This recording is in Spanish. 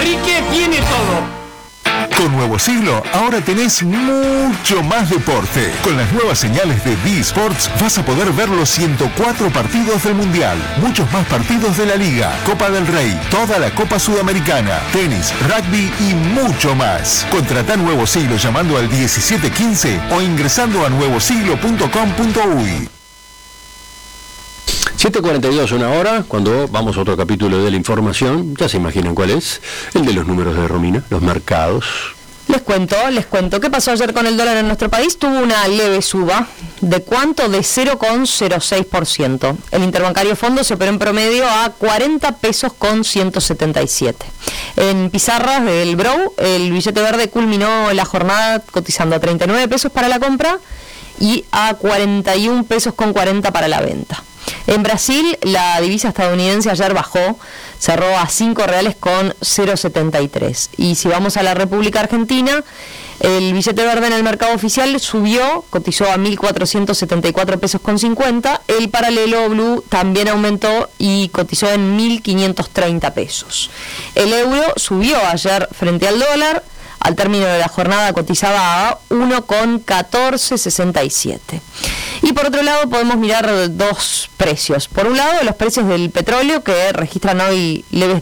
Enrique tiene todo. Con Nuevo Siglo, ahora tenés mucho más deporte. Con las nuevas señales de B-Sports vas a poder ver los 104 partidos del Mundial, muchos más partidos de la Liga, Copa del Rey, toda la Copa Sudamericana, tenis, rugby y mucho más. Contratá Nuevo Siglo llamando al 1715 o ingresando a nuevosiglo.com.uy. 7:42, una hora, cuando vamos a otro capítulo de la información. Ya se imaginan cuál es, el de los números de Romina, los mercados. Les cuento. ¿Qué pasó ayer con el dólar en nuestro país? Tuvo una leve suba. ¿De cuánto? De 0,06%. El interbancario fondo se operó en promedio a 40 pesos con 177. En pizarras del Brou, el billete verde culminó la jornada cotizando a 39 pesos para la compra y a 41 pesos con 40 para la venta. En Brasil, la divisa estadounidense ayer bajó, cerró a 5 reales con 0,73. Y si vamos a la República Argentina, el billete verde en el mercado oficial subió, cotizó a 1.474 pesos con 50. El paralelo blue también aumentó y cotizó en 1.530 pesos. El euro subió ayer frente al dólar. Al término de la jornada cotizaba a 1,1467. Y por otro lado podemos mirar dos precios. Por un lado, los precios del petróleo, que registran hoy leves